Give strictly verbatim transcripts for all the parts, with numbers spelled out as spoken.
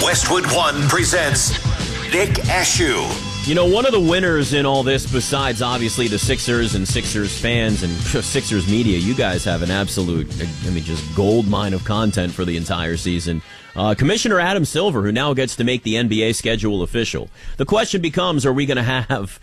Westwood One presents Nick Ashew. You know, one of the winners in all this, besides obviously the Sixers and Sixers fans and Sixers media, you guys have an absolute, I mean, just gold mine of content for the entire season. Uh, Commissioner Adam Silver, who now gets to make the N B A schedule official. The question becomes, are we going to have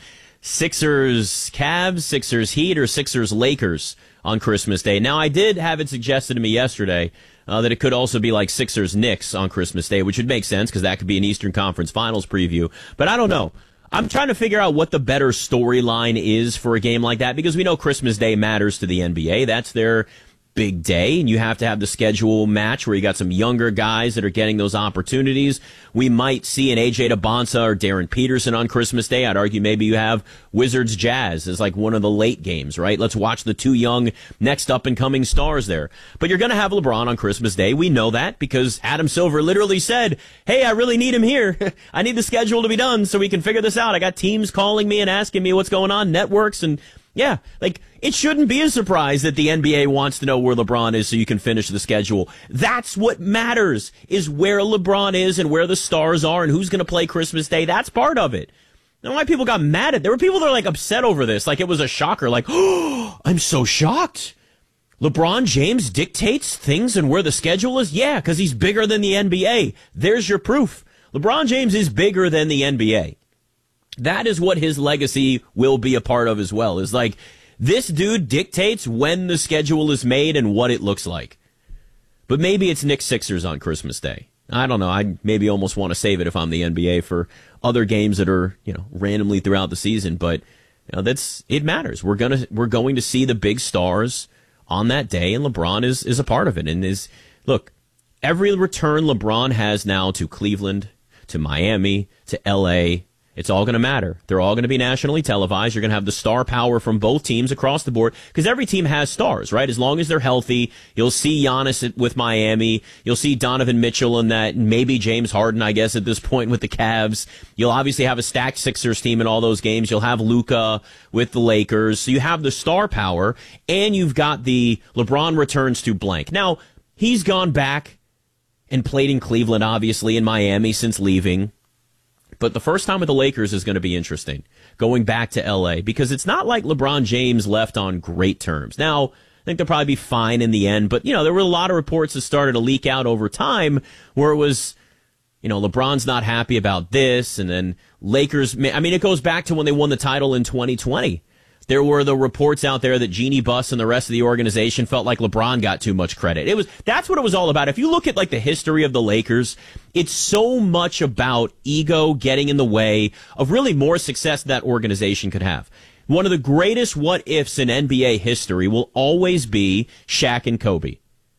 Sixers Cavs, Sixers Heat, or Sixers Lakers on Christmas Day? Now, I did have it suggested to me yesterday uh, that it could also be like Sixers Knicks on Christmas Day, which would make sense because that could be an Eastern Conference Finals preview. But I don't know. I'm trying to figure out what the better storyline is for a game like that, because we know Christmas Day matters to the N B A. That's their big day, and you have to have the schedule match where you got some younger guys that are getting those opportunities. We might see an A J DeBonsa or Darren Peterson on Christmas Day. I'd argue maybe you have Wizards Jazz as like one of the late games, right? Let's watch the two young next up-and-coming stars there. But you're going to have LeBron on Christmas Day. We know that because Adam Silver literally said, hey, I really need him here. I need the schedule to be done so we can figure this out. I got teams calling me and asking me what's going on, networks, and yeah, like, it shouldn't be a surprise that the N B A wants to know where LeBron is so you can finish the schedule. That's what matters, is where LeBron is and where the stars are and who's going to play Christmas Day. That's part of it. Now, why people got mad at, there were people that were like upset over this, like it was a shocker, like, oh, I'm so shocked. LeBron James dictates things and where the schedule is? Yeah, because he's bigger than the N B A. There's your proof. LeBron James is bigger than the N B A. That is what his legacy will be a part of as well, is like, this dude dictates when the schedule is made and what it looks like. But maybe it's Knicks Sixers on Christmas Day. I don't know. I maybe almost want to save it if I'm the N B A for other games that are, you know, randomly throughout the season. But you know, that's, it matters. We're gonna we're going to see the big stars on that day, and LeBron is is a part of it. And is look, every return LeBron has now to Cleveland, to Miami, to L A, it's all going to matter. They're all going to be nationally televised. You're going to have the star power from both teams across the board, because every team has stars, right? As long as they're healthy, you'll see Giannis with Miami. You'll see Donovan Mitchell and that, maybe James Harden, I guess, at this point with the Cavs. You'll obviously have a stacked Sixers team in all those games. You'll have Luka with the Lakers. So you have the star power, and you've got the LeBron returns to blank. Now, he's gone back and played in Cleveland, obviously, in Miami since leaving. But the first time with the Lakers is going to be interesting, going back to L A, because it's not like LeBron James left on great terms. Now, I think they'll probably be fine in the end, but, you know, there were a lot of reports that started to leak out over time where it was, you know, LeBron's not happy about this, and then Lakers, I mean, it goes back to when they won the title in twenty twenty. There were the reports out there that Jeannie Buss and the rest of the organization felt like LeBron got too much credit. It was, that's what it was all about. If you look at like the history of the Lakers, it's so much about ego getting in the way of really more success that organization could have. One of the greatest what ifs in N B A history will always be Shaq and Kobe.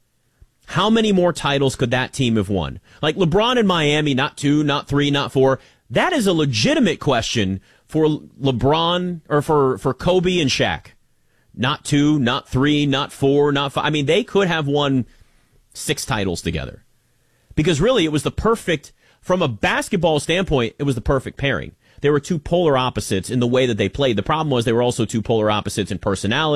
How many more titles could that team have won? Like LeBron in Miami, not two, not three, not four. That is a legitimate question for LeBron, or for, for Kobe and Shaq. Not two, not three, not four, not five. I mean, they could have won six titles together. Because really, it was the perfect, from a basketball standpoint, it was the perfect pairing. They were two polar opposites in the way that they played. The problem was they were also two polar opposites in personality.